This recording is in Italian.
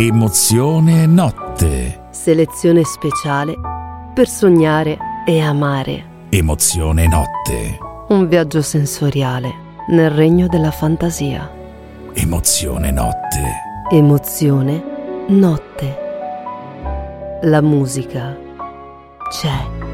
Emozione notte. Selezione speciale per sognare e amare. Emozione notte. Un viaggio sensoriale nel regno della fantasia. Emozione notte. Emozione notte. La musica c'è.